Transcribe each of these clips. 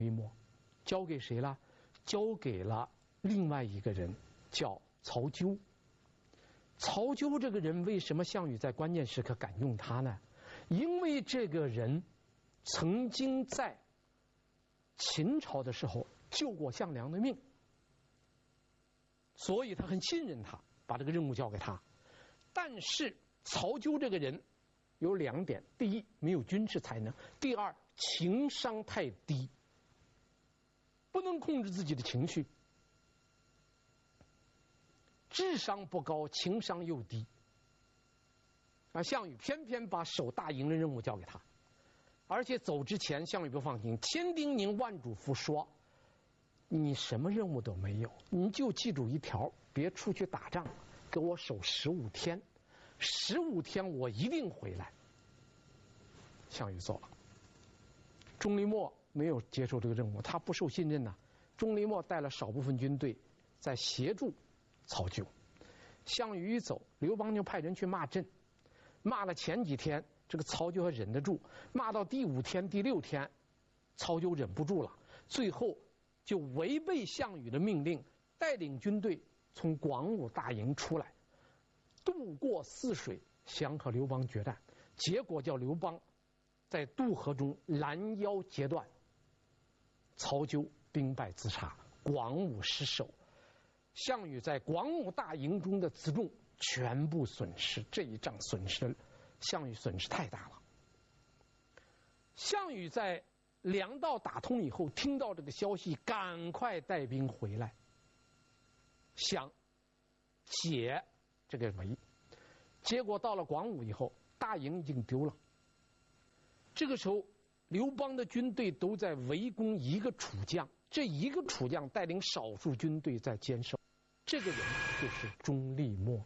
李默，交给谁了？交给了另外一个人，叫曹纠。曹纠这个人，为什么项羽在关键时刻敢用他呢？因为这个人曾经在秦朝的时候救过项梁的命，所以他很信任他，把这个任务交给他。但是曹纠这个人有2点：第一，没有军事才能；第二，情商太低，不能控制自己的情绪，智商不高，情商又低。项羽偏偏把守大营的任务交给他，而且走之前，项羽不放心，千叮咛万嘱咐说：“你什么任务都没有，你就记住一条，别出去打仗，给我守15天，15天我一定回来。”项羽走了，钟离昧没有接受这个任务，他不受信任呐。钟离昧带了少部分军队在协助曹纠。项羽一走，刘邦就派人去骂阵，骂了前几天，这个曹纠还忍得住，骂到第5天、第6天，曹纠忍不住了，最后就违背项羽的命令，带领军队从广武大营出来，渡过泗水，想和刘邦决战。结果叫刘邦在渡河中拦腰截断，曹纠兵败自杀，广武失守。项羽在广武大营中的辎重全部损失，这一仗损失，项羽损失太大了。项羽在粮道打通以后，听到这个消息，赶快带兵回来，想解这个围。结果到了广武以后，大营已经丢了。这个时候，刘邦的军队都在围攻一个楚将，这一个楚将带领少数军队在坚守。这个人就是钟离昧。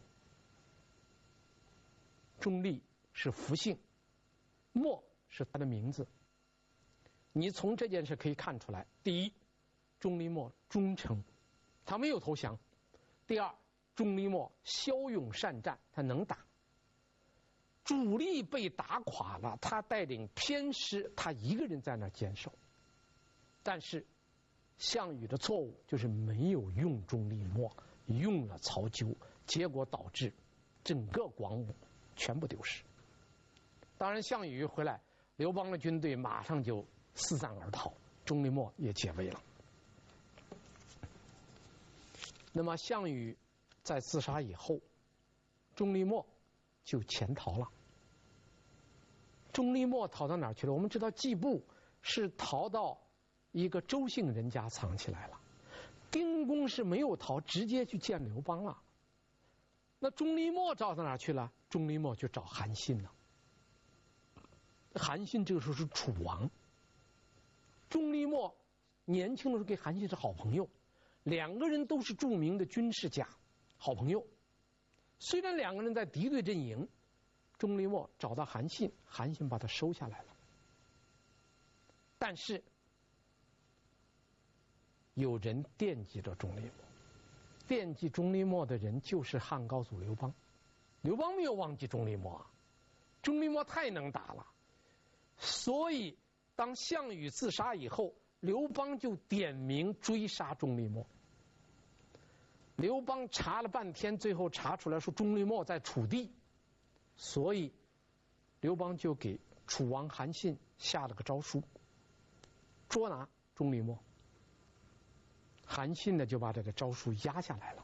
钟离是福姓，昧是他的名字。你从这件事可以看出来，第一，钟离昧忠诚，他没有投降；第二，钟离昧骁勇善战，他能打。主力被打垮了，他带领偏师，他一个人在那坚守。但是项羽的错误就是没有用钟离昧，用了曹纠，结果导致整个广武全部丢失。当然项羽回来，刘邦的军队马上就四散而逃，钟离昧也解围了。那么项羽在自杀以后，钟离昧就潜逃了。钟离昧逃到哪儿去了？我们知道季布是逃到一个周姓人家藏起来了，丁公是没有逃，直接去见刘邦了。那钟离昧找到哪儿去了？钟离昧就找韩信了。韩信这个时候是楚王，钟离昧年轻的时候跟韩信是好朋友，2个人都是著名的军事家，好朋友。虽然2个人在敌对阵营，钟离昧找到韩信，韩信把他收下来了。但是有人惦记着钟离昧，惦记钟离昧的人就是汉高祖刘邦。刘邦没有忘记钟离昧啊，钟离昧太能打了，所以当项羽自杀以后，刘邦就点名追杀钟离昧。刘邦查了半天，最后查出来说钟离昧在楚地，所以刘邦就给楚王韩信下了个诏书，捉拿钟离昧。韩信呢就把这个诏书压下来了。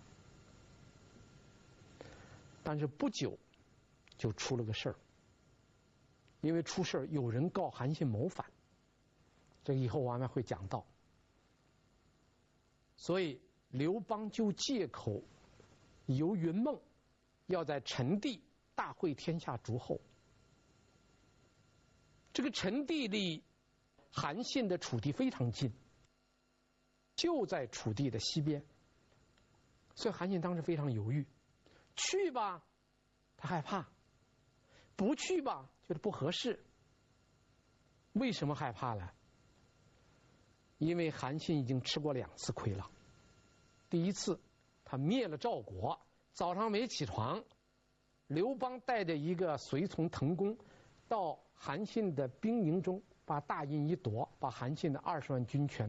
但是不久就出了个事儿，因为出事儿有人告韩信谋反，这个以后我们会讲到。所以刘邦就借口游云梦，要在陈地大会天下诸侯。这个陈地离韩信的楚地非常近，就在楚地的西边，所以韩信当时非常犹豫，去吧他害怕，不去吧觉得不合适。为什么害怕呢？因为韩信已经吃过2次亏了。第一次他灭了赵国，早上没起床，刘邦带着一个随从滕公到韩信的兵营中，把大印一夺，把韩信的20万军权